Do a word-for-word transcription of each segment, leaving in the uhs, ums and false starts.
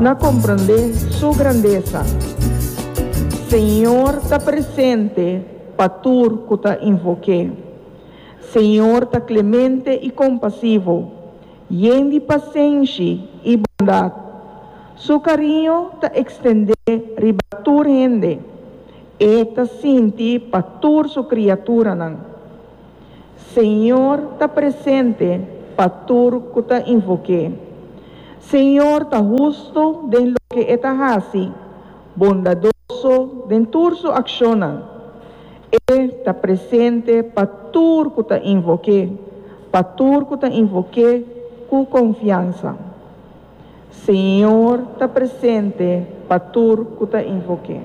na compreender sua grandeza. Senhor está presente para tudo que está invoqué. Senhor está clemente e compassivo, lleno de paciência e bondade. Seu carinho está extender riba toda gente e está sente para toda sua criatura. Senhor está presente para tudo que está invoqué. Senhor está justo em lo que está hace, bondadoso em toda sua ação. Ele está presente para tudo que está invoqué, para tudo que está invoqué com confiança. Senhor está presente para tudo que está invoqué.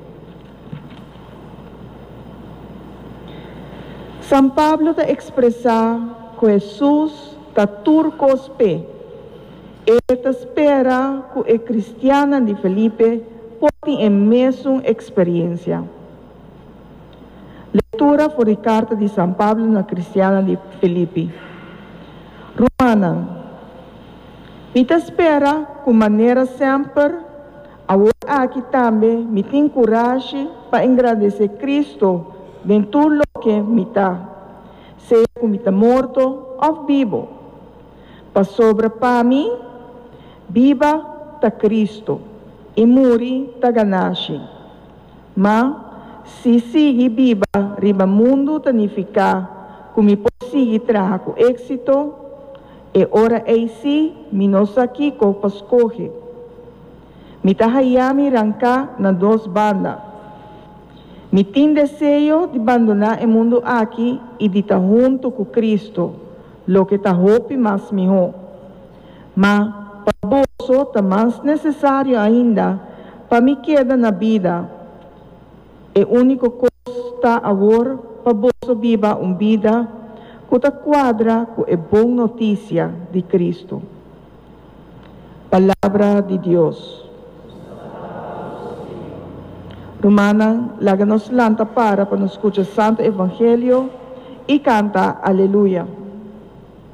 São Pablo está expressar que Jesus está tudo cospe. Ele está espera que a cristiana de Filipe pode ter a mesma experiência. Leitura por a carta de São Pablo na cristiana de Filipe. Romana, me espera com maneira sempre, agora aqui também me tem coragem para agradecer Cristo em tudo o que me está, seja que me está morto ou vivo. Para sobre para mim, viva está Cristo e morrer está ganância. Mas, se sigue viva, riba mundo tanificar, como pode seguir trazer com êxito, e ora é si, me nos aqui com pascoge. Me tahayami ranca na duas bandas. Me tem desejo de abandonar o mundo aqui e de estar junto com Cristo, lo que está hope mais melhor. Mas, para você, está mais necessário ainda, para me quedar na vida. É a única coisa está agora para você viver uma vida que está quadra com a boa notícia de Cristo. Palavra de Deus. Romana, láganos lanta para para nos escuchar o Santo Evangelho e canta Aleluia.